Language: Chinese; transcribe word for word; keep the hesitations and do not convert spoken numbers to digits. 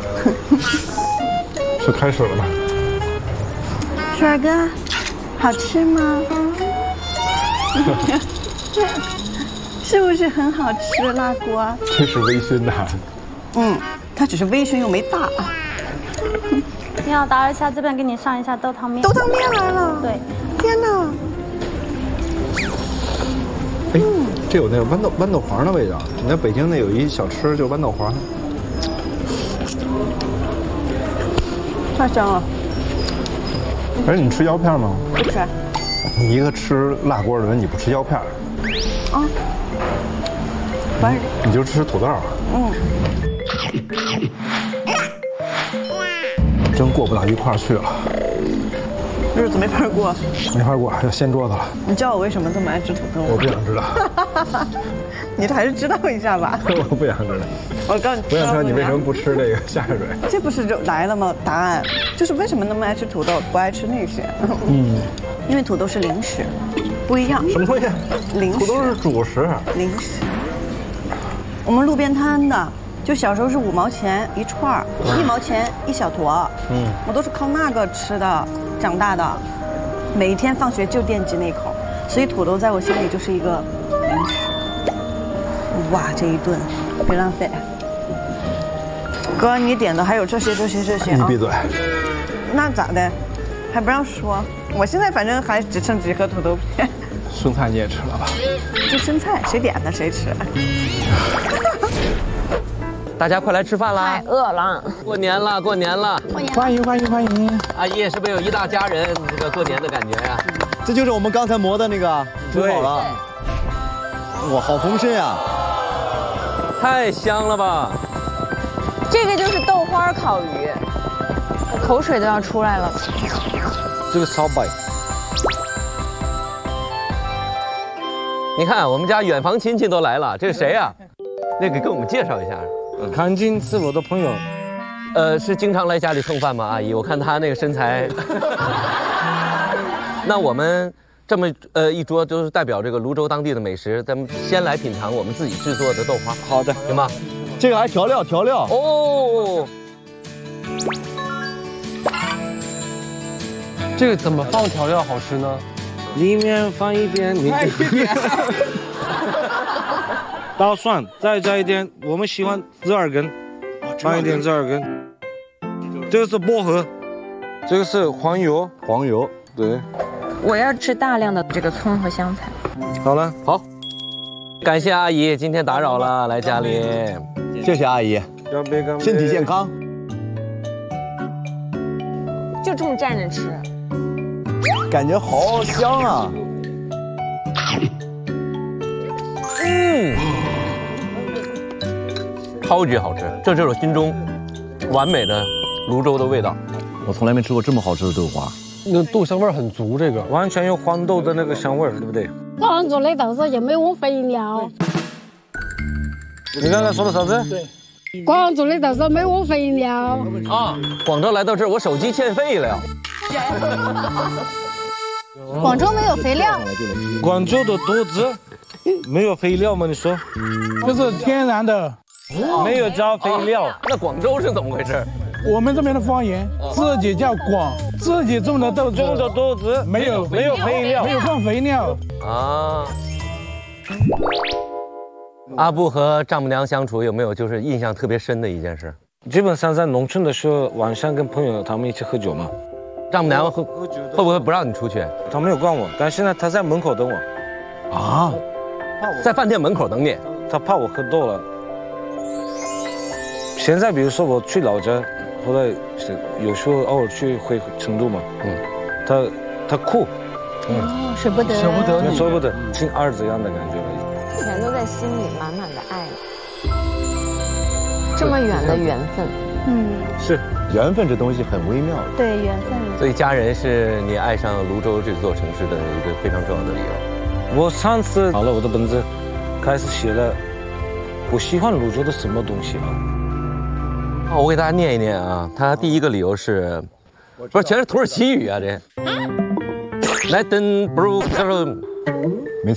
是开始了吗？ 帅哥，好吃吗？是不是很好吃辣锅？ 这是微醺的。 嗯，它只是微醺又没大。 你好，打扰一下，这边给你上一下豆汤面。 豆汤面来了。 对。 天哪！ 哎，这有那个豌豆豌豆黄的味道。你看北京那有一小吃就是豌豆黄。 太香了。 哎，你吃腰片吗？ 不吃。 你一个吃辣锅的人，你不吃腰片？ 啊。反正你就吃土豆。 嗯。 真过不到一块儿去了。 日子没法过。 没法过，要掀桌子了。 你知道我为什么这么爱吃土豆吗？ 我不想知道。 你还是知道一下吧。 我不想知道。 我告诉你， 我想知道你为什么不吃这个下水。 这不是就来了吗？答案就是为什么那么爱吃土豆，不爱吃那些。 嗯， 因为土豆是零食，不一样。 什么东西？ 零食。 土豆是主食。 零食。我们路边摊的，就小时候是五毛钱一串儿，一毛钱一小坨。嗯，我都是靠那个吃的长大的，每一天放学就惦记那口，所以土豆在我心里就是一个零食。哇，这一顿别浪费。哥，你点的还有这些这些这些啊？ 你闭嘴。 那咋的？还不让说？我现在反正还只剩几盒土豆片。 生菜你也吃了吧？ 这生菜谁点的谁吃？ 大家快来吃饭啦！ 太饿了。 过年了，过年了！ 欢迎欢迎欢迎！ 阿姨是不是有一大家人？这个过年的感觉呀？ 这就是我们刚才磨的那个煮好了。哇，好丰盛呀！ 太香了吧！ 这个就是豆花烤鱼，我口水都要出来了。 这个烧白。你看，我们家远房亲戚都来了，这是谁呀？那个给我们介绍一下。 康金是我的朋友， 呃，是经常来家里蹭饭吗？阿姨，我看他那个身材。那我们这么呃一桌都是代表这个泸州当地的美食，咱们先来品尝我们自己制作的豆花。 好的， 行吗？ 这个还调料调料哦。 这个怎么放调料好吃呢？里面放一点，你大蒜，再加一点，我们喜欢折耳根，放一点折耳根。这个是薄荷，这个是黄油， 黄油， 对。 我要吃大量的这个葱和香菜。 好了， 好，感谢阿姨，今天打扰了，来家里， 谢谢阿姨，身体健康。 就这么站着吃， 感觉好香啊！ 嗯，超级好吃，这就是我心中完美的泸州的味道。 我从来没吃过这么好吃的豆花， 那豆香味很足，这个完全有黄豆的那个香味，对不对？ 广州的豆子也没有肥料。 你刚才说的啥子？ 对。广州的豆子没有肥料啊！广州来到这儿，我手机欠费了。 广州没有肥料。 广州的豆子没有肥料吗？你说？ 这是天然的， 没有加肥料。 那广州是怎么回事？ 我们这边的方言，自己叫广，自己种的豆子， 种的豆子没有没有肥料， 没有放肥料啊。阿布和丈母娘相处有没有就是印象特别深的一件事？ 基本上在农村的时候，晚上跟朋友他们一起喝酒嘛。 丈母娘会会不会不让你出去？ 他没有管我，但现在他在门口等我。 啊，在饭店门口等你？ 他怕我喝多了。现在比如说我去老家，后来有时候偶尔去回成都嘛，嗯，他他哭， 嗯，舍不得， 舍不得， 舍不得，亲儿子一样的感觉了。 全都在心里满满的爱了，这么远的缘分， 嗯， 是缘分这东西很微妙的。 对，缘分。 所以家人是你爱上泸州这座城市的一个非常重要的理由。 我上次拿了我的本子，开始写了我喜欢泸州的什么东西啊？ 哦，我给大家念一念啊，他第一个理由是，不是全是土耳其语啊这。来登布鲁克